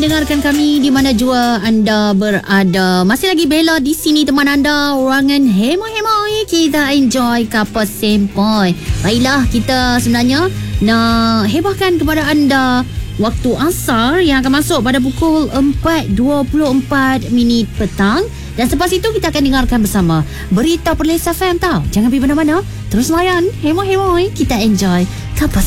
mendengarkan kami di mana jua anda berada. Masih lagi Bella di sini teman anda. Ruangan hemoi-hemoi. Kita enjoy kapal sempoi. Baiklah, kita sebenarnya nak hebahkan kepada anda waktu asar yang akan masuk pada pukul 4.24 petang. Dan selepas itu kita akan dengarkan bersama berita Perlis FM tau. Jangan pergi mana-mana. Terus layan hemoi-hemoi. Kita enjoy kapal